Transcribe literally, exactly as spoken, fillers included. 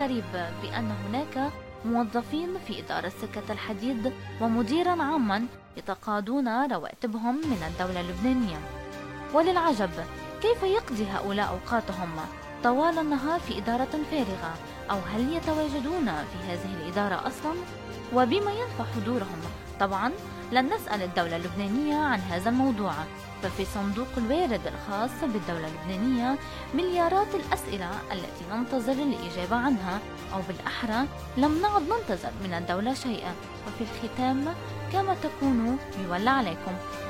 الغريب بأن هناك موظفين في إدارة سكة الحديد ومديرا عاما يتقاضون رواتبهم من الدولة اللبنانية. وللعجب كيف يقضي هؤلاء أوقاتهم طوال النهار في إدارة فارغة، أو هل يتواجدون في هذه الإدارة أصلا؟ وبما ينفع حضورهم؟ طبعا لن نسأل الدولة اللبنانية عن هذا الموضوع، ففي صندوق الوارد الخاص بالدولة اللبنانية مليارات الأسئلة التي ننتظر الإجابة عنها، أو بالأحرى لم نعد ننتظر من الدولة شيئا. وفي الختام كما تكونوا يولى عليكم.